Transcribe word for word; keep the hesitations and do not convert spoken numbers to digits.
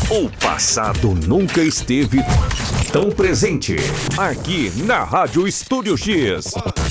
O passado nunca esteve tão presente. Aqui na Rádio Estúdio X.